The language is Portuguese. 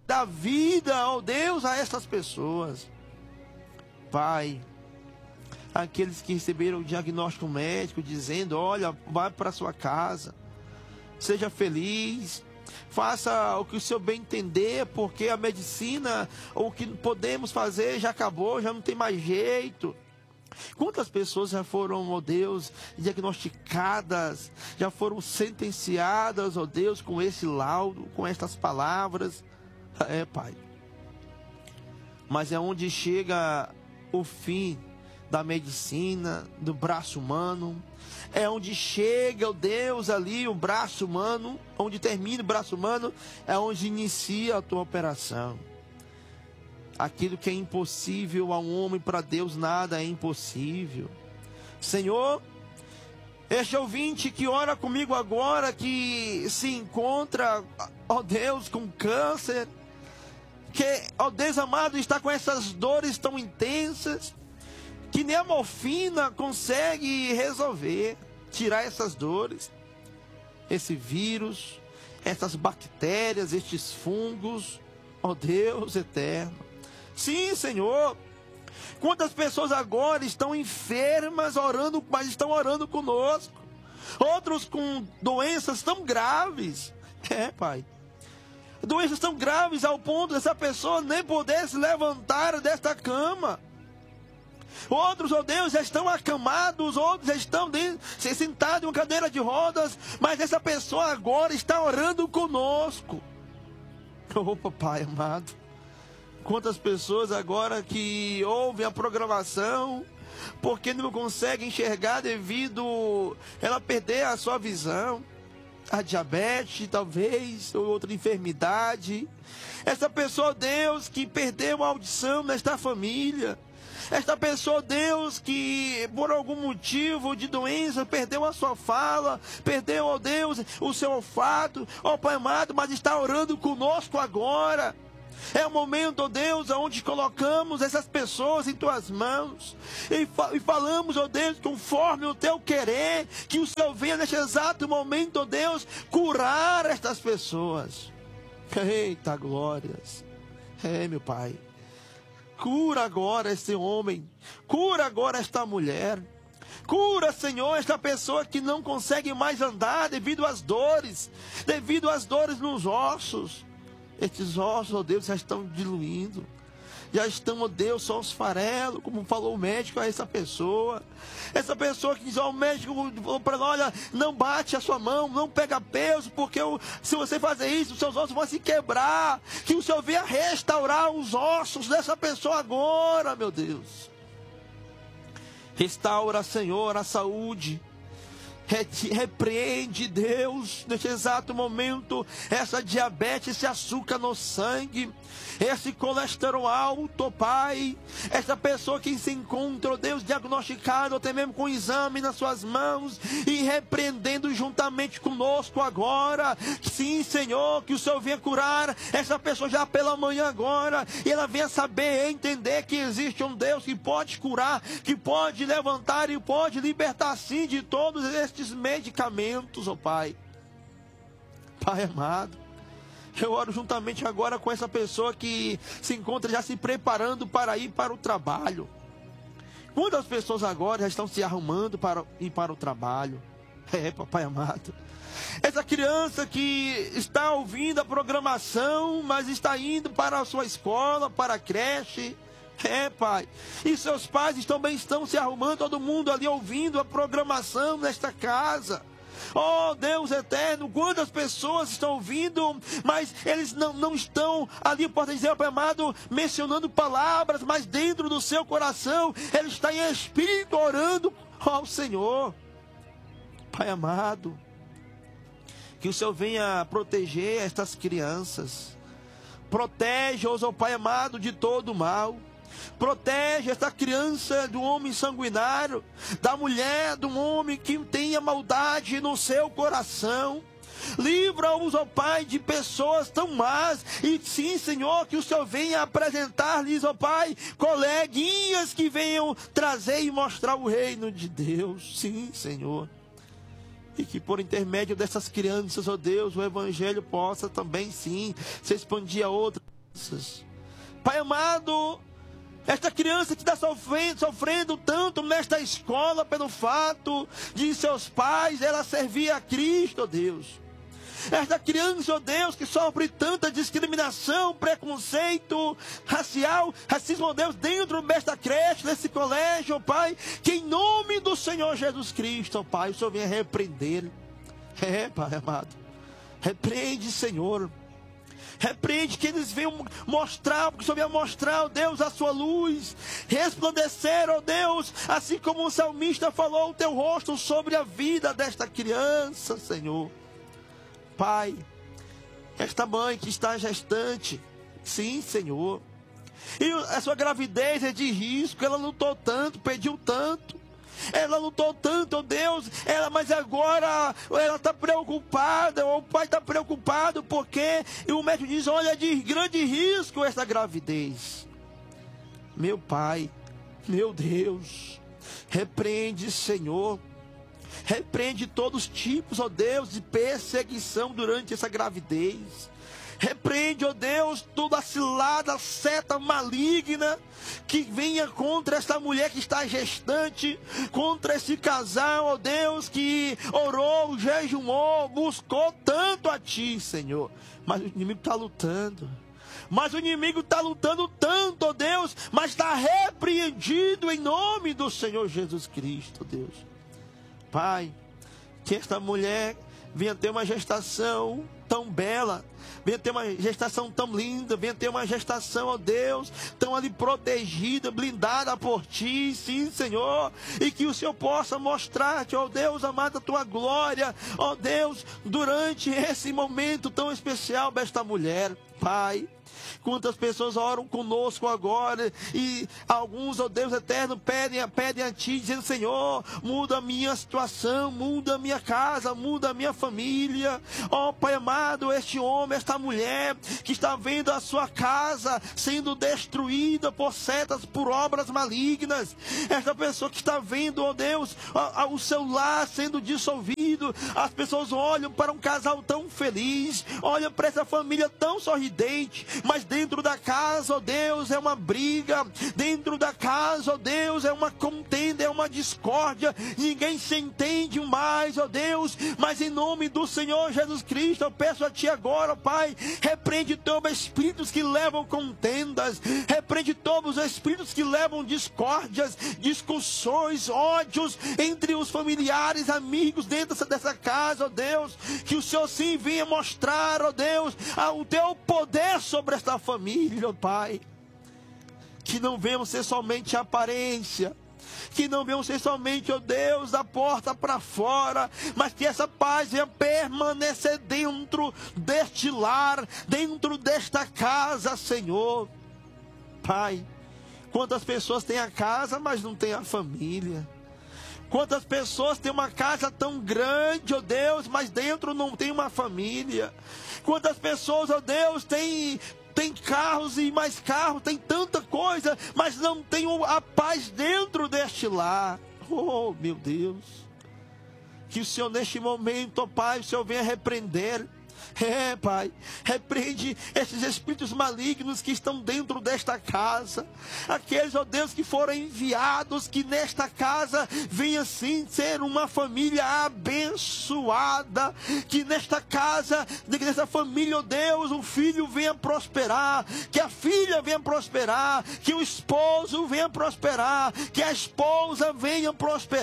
dar vida, ó Deus, a essas pessoas. Pai, aqueles que receberam o diagnóstico médico dizendo: olha, vai para sua casa, seja feliz, faça o que o Senhor bem entender, porque a medicina, o que podemos fazer já acabou, já não tem mais jeito. Quantas pessoas já foram, ó Deus, diagnosticadas, já foram sentenciadas, ó Deus, com esse laudo, com estas palavras? Pai. Mas é onde chega o fim da medicina, do braço humano. É onde chega, ó Deus, ali o braço humano, onde termina o braço humano, é onde inicia a tua operação. Aquilo que é impossível a um homem, para Deus nada é impossível. Senhor, este ouvinte que ora comigo agora, que se encontra, ó Deus, com câncer, que, ó Deus amado, está com essas dores tão intensas, que nem a morfina consegue resolver, tirar essas dores, esse vírus, essas bactérias, estes fungos, ó Deus eterno. Sim, Senhor. Quantas pessoas agora estão enfermas, orando, mas estão orando conosco. Outros com doenças tão graves. Pai. Doenças tão graves ao ponto dessa pessoa nem poder se levantar desta cama. Outros, ó Deus, já estão acamados, outros já estão sentados em uma cadeira de rodas, mas essa pessoa agora está orando conosco. Oh, Pai amado. Quantas pessoas agora que ouvem a programação, porque não conseguem enxergar devido ela perder a sua visão, a diabetes talvez, ou outra enfermidade. Essa pessoa, Deus, que perdeu a audição nesta família. Esta pessoa, Deus, que por algum motivo de doença perdeu a sua fala, perdeu, ó Deus, o seu olfato, ó Pai amado, mas está orando conosco agora. É o momento, ó Deus, onde colocamos essas pessoas em tuas mãos e falamos, ó Deus, conforme o teu querer, que o Senhor venha neste exato momento, ó Deus, curar estas pessoas. Eita glórias! Meu Pai, cura agora esse homem, cura agora esta mulher. Cura, Senhor, esta pessoa que não consegue mais andar devido às dores nos ossos. Estes ossos, ó Deus, já estão diluindo. Já estão, ó Deus, só os farelos, como falou o médico a essa pessoa. Essa pessoa que diz, ó, o médico falou para ela: olha, não bate a sua mão, não pega peso, porque se você fazer isso, os seus ossos vão se quebrar. Que o Senhor venha restaurar os ossos dessa pessoa agora, meu Deus. Restaura, Senhor, a saúde. Repreende, Deus, neste exato momento, essa diabetes, esse açúcar no sangue, esse colesterol alto, Pai. Essa pessoa que se encontra, Deus, diagnosticado, até mesmo com exame nas suas mãos, e repreendendo juntamente conosco agora. Sim, Senhor, que o Senhor venha curar essa pessoa já pela manhã agora, e ela venha saber, entender que existe um Deus que pode curar, que pode levantar e pode libertar, sim, de todos estes medicamentos, ó Pai. Pai amado, eu oro juntamente agora com essa pessoa que se encontra já se preparando para ir para o trabalho. Quantas pessoas agora já estão se arrumando para ir para o trabalho? Papai amado, essa criança que está ouvindo a programação, mas está indo para a sua escola, para a creche. Pai, e seus pais também estão se arrumando, todo mundo ali ouvindo a programação nesta casa. Oh Deus eterno, quantas pessoas estão ouvindo, mas eles não estão ali, pode dizer, Pai amado, mencionando palavras, mas dentro do seu coração, ele está em espírito orando ao Senhor. Pai amado, que o Senhor venha proteger estas crianças. Protege-os, ó Pai amado, de todo o mal. Protege esta criança do homem sanguinário, da mulher, do homem que tenha maldade no seu coração. Livra-os, ó Pai, de pessoas tão más. E sim, Senhor, que o Senhor venha apresentar-lhes, ó Pai, coleguinhas que venham trazer e mostrar o reino de Deus. Sim, Senhor. E que por intermédio dessas crianças, ó Deus, o Evangelho possa também, sim, se expandir a outras Pai amado, esta criança que está sofrendo tanto nesta escola pelo fato de seus pais, ela servir a Cristo, ó Deus. Esta criança, ó Deus, que sofre tanta discriminação, preconceito racial, racismo, ó Deus, dentro desta creche, desse colégio, ó Pai, que em nome do Senhor Jesus Cristo, ó Pai, o Senhor venha repreender. Pai amado, repreende, Senhor. Repreende, que eles venham mostrar, porque o Senhor venha mostrar, ó Deus, a sua luz, resplandecer, ó Deus, assim como o salmista falou, o teu rosto sobre a vida desta criança, Senhor. Pai, esta mãe que está gestante, sim, Senhor, e a sua gravidez é de risco, ela lutou tanto, pediu tanto, ela lutou tanto, ó Deus, mas agora ela está preocupada, o pai está preocupado, porque o médico diz, olha, é de grande risco essa gravidez. Meu Pai, meu Deus, repreende, Senhor, repreende todos os tipos, ó Deus, de perseguição durante essa gravidez. Repreende, ó Deus, toda a cilada, seta maligna que venha contra esta mulher que está gestante, contra esse casal, ó Deus, que orou, jejuou, buscou tanto a Ti, Senhor. Mas o inimigo está lutando. Mas o inimigo está lutando tanto, ó Deus, mas está repreendido em nome do Senhor Jesus Cristo, Deus. Pai, que esta mulher venha ter uma gestação tão bela, venha ter uma gestação tão linda, venha ter uma gestação, ó Deus, tão ali protegida, blindada por Ti, sim, Senhor, e que o Senhor possa mostrar-te, ó Deus amado, a Tua glória, ó Deus, durante esse momento tão especial desta mulher, Pai. Quantas pessoas oram conosco agora, e alguns, ó Deus eterno, pedem a Ti, dizendo, Senhor, muda a minha situação, muda a minha casa, muda a minha família. Ó Pai amado, este homem, esta mulher, que está vendo a sua casa sendo destruída por setas, por obras malignas. Esta pessoa que está vendo, ó Deus, o seu lar sendo dissolvido. As pessoas olham para um casal tão feliz, olham para essa família tão sorridente, mas dentro da casa, ó Deus, é uma briga. Dentro da casa, ó Deus, é uma contenda, é uma discórdia. Ninguém se entende mais, ó Deus. Mas em nome do Senhor Jesus Cristo, eu peço a Ti agora, Pai, repreende todos os espíritos que levam contendas. Repreende todos os espíritos que levam discórdias, discussões, ódios entre os familiares, amigos dentro dessa casa, ó Deus. Que o Senhor sim venha mostrar, ó Deus, o Teu poder sobre esta família, ó Pai. Que não venham ser somente aparência, que não venham ser somente, ó Deus, da porta para fora, mas que essa paz venha permanecer dentro deste lar, dentro desta casa, Senhor. Pai, quantas pessoas têm a casa, mas não têm a família. Quantas pessoas têm uma casa tão grande, ó Deus, mas dentro não tem uma família. Quantas pessoas, ó Deus, têm carros e mais carros, tem tanta coisa, mas não tem a paz dentro deste lar. Oh, meu Deus. Que o Senhor neste momento, ó Pai, o Senhor venha repreender. Pai, repreende esses espíritos malignos que estão dentro desta casa. Aqueles, ó Deus, que foram enviados, que nesta casa venha sim ser uma família abençoada. Que nesta casa, nessa família, ó Deus, o filho venha prosperar, que a filha venha prosperar, que o esposo venha prosperar, que a esposa venha prosperar.